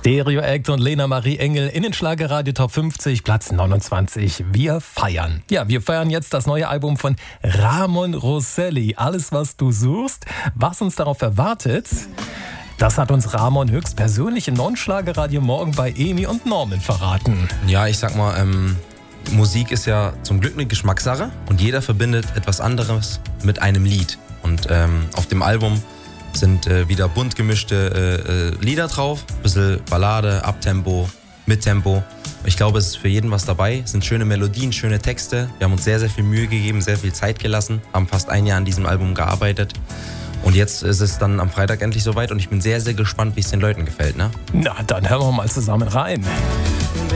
Stereo Act und Lena Marie Engel in den Schlagerradio Top 50, Platz 29. Wir feiern. Ja, wir feiern jetzt das neue Album von Ramon Rosselli. Alles, was du suchst. Was uns darauf erwartet, das hat uns Ramon höchstpersönlich im Non-Schlagerradio morgen bei Emi und Norman verraten. Ja, ich sag mal, Musik ist ja zum Glück eine Geschmackssache und jeder verbindet etwas anderes mit einem Lied. Und auf dem Album sind wieder bunt gemischte Lieder drauf, ein bisschen Ballade, Abtempo, Mittempo. Ich glaube, es ist für jeden was dabei. Es sind schöne Melodien, schöne Texte. Wir haben uns sehr, sehr viel Mühe gegeben, sehr viel Zeit gelassen, haben fast ein Jahr an diesem Album gearbeitet. Und jetzt ist es dann am Freitag endlich soweit und ich bin sehr, sehr gespannt, wie es den Leuten gefällt. Ne? Na, dann hören wir mal zusammen rein.